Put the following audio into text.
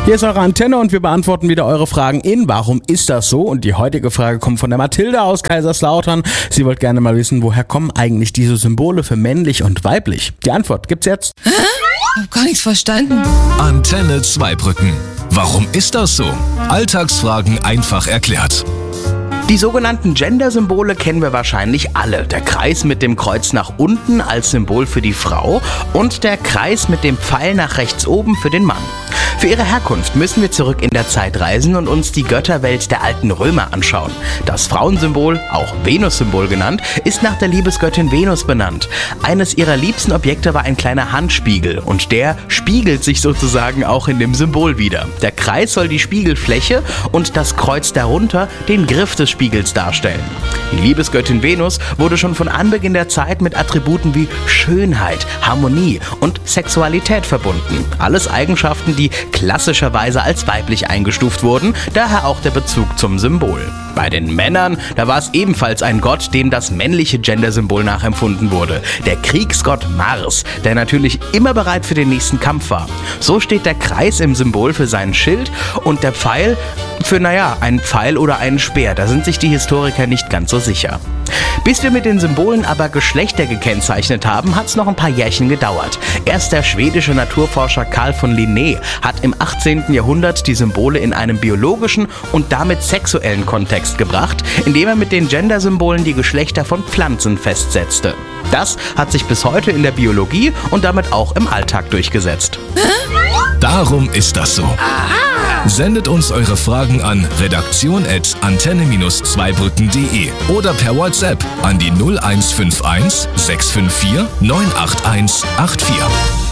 Hier ist eure Antenne und wir beantworten wieder eure Fragen in Warum ist das so? Und die heutige Frage kommt von der Mathilde aus Kaiserslautern. Sie wollte gerne mal wissen, woher kommen eigentlich diese Symbole für männlich und weiblich? Die Antwort gibt's jetzt. Hä? Hab gar nichts verstanden. Antenne Zweibrücken. Warum ist das so? Alltagsfragen einfach erklärt. Die sogenannten Gender-Symbole kennen wir wahrscheinlich alle. Der Kreis mit dem Kreuz nach unten als Symbol für die Frau und der Kreis mit dem Pfeil nach rechts oben für den Mann. Für ihre Herkunft müssen wir zurück in der Zeit reisen und uns die Götterwelt der alten Römer anschauen. Das Frauensymbol, auch Venus-Symbol genannt, ist nach der Liebesgöttin Venus benannt. Eines ihrer liebsten Objekte war ein kleiner Handspiegel und der spiegelt sich sozusagen auch in dem Symbol wider. Der Kreis soll die Spiegelfläche und das Kreuz darunter den Griff des Spiegels darstellen. Die Liebesgöttin Venus wurde schon von Anbeginn der Zeit mit Attributen wie Schönheit, Harmonie und Sexualität verbunden. Alles Eigenschaften, die klassischerweise als weiblich eingestuft wurden, daher auch der Bezug zum Symbol. Bei den Männern, da war es ebenfalls ein Gott, dem das männliche Gender-Symbol nachempfunden wurde. Der Kriegsgott Mars, der natürlich immer bereit für den nächsten Kampf war. So steht der Kreis im Symbol für seinen Schild und der Pfeil für, einen Pfeil oder einen Speer. Da sind sich die Historiker nicht ganz so sicher. Bis wir mit den Symbolen aber Geschlechter gekennzeichnet haben, hat es noch ein paar Jährchen gedauert. Erst der schwedische Naturforscher Carl von Linné hat im 18. Jahrhundert die Symbole in einem biologischen und damit sexuellen Kontext gebracht, indem er mit den Gender-Symbolen die Geschlechter von Pflanzen festsetzte. Das hat sich bis heute in der Biologie und damit auch im Alltag durchgesetzt. Darum ist das so. Sendet uns eure Fragen an redaktion@antenne-zweibrücken.de oder per WhatsApp an die 0151 654 98184.